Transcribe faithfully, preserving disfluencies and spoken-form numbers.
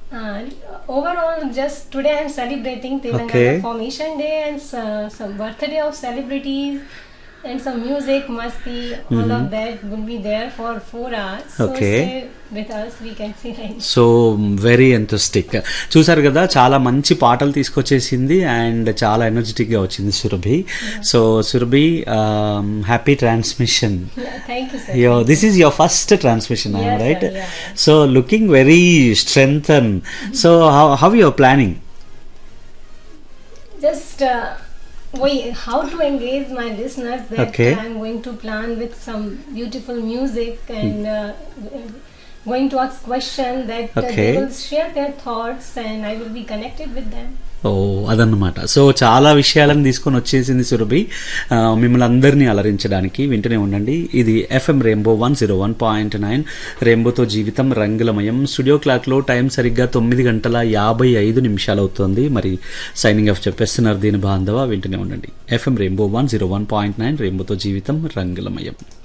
Uh, overall, just today I'm celebrating Telangana Okay. Formation Day and uh, some birthday of celebrities and some music, masti, all of that will be there for four hours. So Okay. stay with us, we can see like so very ఎంతస్టిక్. చూసారు కదా, చాలా మంచి పాటలు తీసుకొచ్చేసింది and చాలా ఎనర్జెటిక్గా వచ్చింది Surabhi. So Surabhi, happy transmission. yeah, thank you sir. Yo, this is your first transmission, Yes, right? sir, yeah. So looking very strengthened. So how how you are planning? Just uh, wait, how to engage my listeners that Okay. I'm going to plan with some beautiful music and uh, going to ask questions that uh, Okay. they will share their thoughts and I will be connected with them. ఓ అదన్నమాట. So చాలా విషయాలను తీసుకొని వచ్చేసింది సురభి ఆ, మిమ్మల్ని అందరినీ అలరించడానికి. వింటూనే ఉండండి, ఇది FM rainbow one zero one point nine రెయిన్బోతో జీవితం రంగులమయం. స్టూడియో క్లాక్లో టైం సరిగ్గా తొమ్మిది గంటల యాభై ఐదు నిమిషాలు అవుతుంది. మరి సైనింగ్ ఆఫ్ చెప్పేస్తున్నారు దీని బాంధవ. వింటూనే ఉండండి, FM rainbow one zero one point nine రెయిన్బోతో జీవితం రంగులమయం.